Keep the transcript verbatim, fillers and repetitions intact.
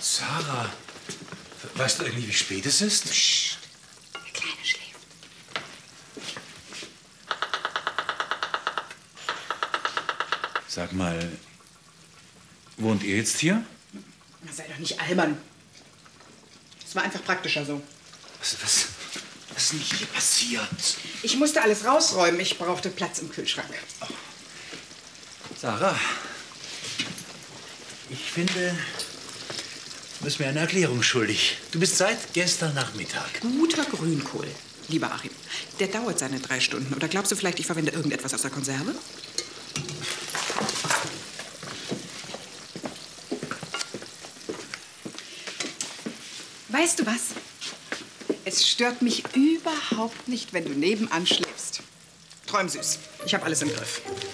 Sarah, weißt du irgendwie, wie spät es ist? Psst. Der Kleine schläft. Sag mal, wohnt ihr jetzt hier? Na, sei doch nicht albern. Es war einfach praktischer so. Was, was, was ist denn hier passiert? Ich musste alles rausräumen. Ich brauchte Platz im Kühlschrank. Oh. Sarah, ich finde, du bist mir eine Erklärung schuldig. Du bist seit gestern Nachmittag. Guter Grünkohl, lieber Achim. Der dauert seine drei Stunden. Oder glaubst du vielleicht, ich verwende irgendetwas aus der Konserve? Weißt du was? Es stört mich überhaupt nicht, wenn du nebenan schläfst. Träum süß. Ich habe alles im Griff.